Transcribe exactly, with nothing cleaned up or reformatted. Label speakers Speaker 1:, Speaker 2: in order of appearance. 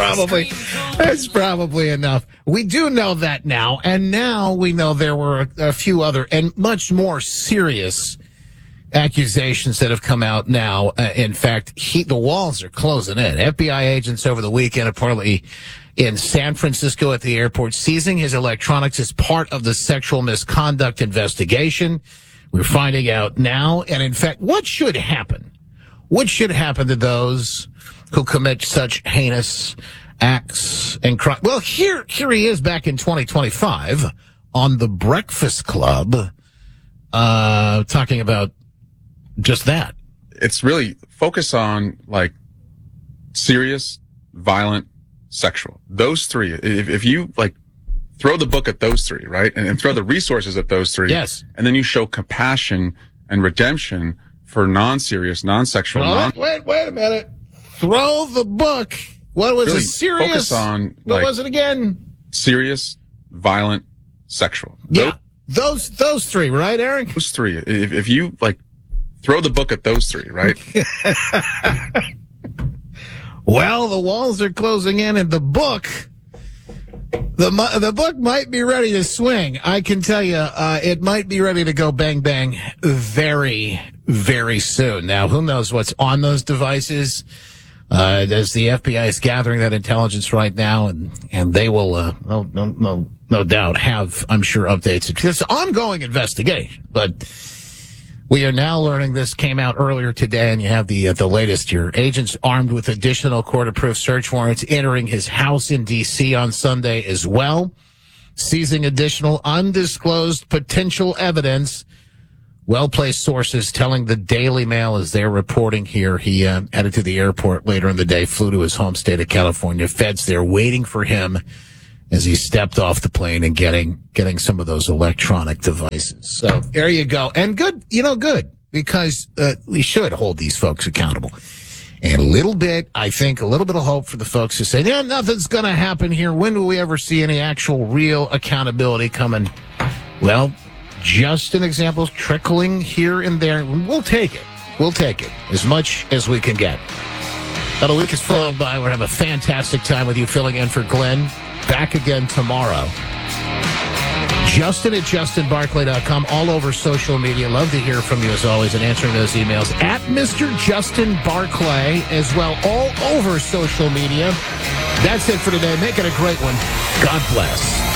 Speaker 1: probably that's probably enough. We do know that now, and now we know there were a, a few other and much more serious accusations that have come out now. Uh, in fact, he, the walls are closing in. F B I agents over the weekend, apparently in San Francisco at the airport, seizing his electronics as part of the sexual misconduct investigation. We're finding out now, and in fact, what should happen? What should happen to those who commit such heinous acts and crimes? Well, here, here he is back in twenty twenty-five on The Breakfast Club, uh, talking about just that.
Speaker 2: It's really focus on like serious, violent, sexual. Those three. If, if you like throw the book at those three, right, and, and throw the resources at those three,
Speaker 1: yes,
Speaker 2: and then you show compassion and redemption for non-serious, non-sexual.
Speaker 1: Well,
Speaker 2: non-
Speaker 1: wait, wait a minute. Throw the book. What was
Speaker 2: really
Speaker 1: it? Serious?
Speaker 2: Focus on
Speaker 1: what
Speaker 2: like,
Speaker 1: was it again?
Speaker 2: Serious, violent, sexual.
Speaker 1: Yeah, those those three, right, Eric?
Speaker 2: Those three. If, if you like throw the book at those three, right?
Speaker 1: Well, the walls are closing in, and the book, the the book might be ready to swing. I can tell you, uh, it might be ready to go bang bang very, very soon. Now, who knows what's on those devices? Uh, as the F B I is gathering that intelligence right now, and and they will, uh, no, no, no, no doubt have, I'm sure, updates. It's an ongoing investigation, but we are now learning this came out earlier today, and you have the uh, the latest here. Agents armed with additional court-approved search warrants entering his house in D C on Sunday as well, seizing additional undisclosed potential evidence. Well-placed sources telling the Daily Mail, as they're reporting here, he uh, headed to the airport later in the day, flew to his home state of California. Feds there waiting for him as he stepped off the plane and getting getting some of those electronic devices. So there you go. And good, you know, good, because uh, we should hold these folks accountable. And a little bit, I think, a little bit of hope for the folks who say, yeah, nothing's going to happen here. When will we ever see any actual real accountability coming? Well, just an example trickling here and there. We'll take it. We'll take it as much as we can get. But a week is flowing by. We're going to have a fantastic time with you filling in for Glenn. Back again tomorrow. Justin at Justin Barclay dot com, all over social media. Love to hear from you as always and answering those emails. At Mister Justin Barclay as well, all over social media. That's it for today. Make it a great one. God bless.